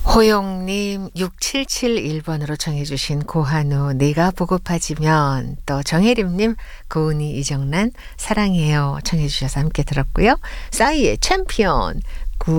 호용님 6771번으로 청해 주신 고한우 내가 보고파지면, 또 정혜림님 고은이 이정란 사랑해요 청해 주셔서 함께 들었고요. 싸이의 챔피언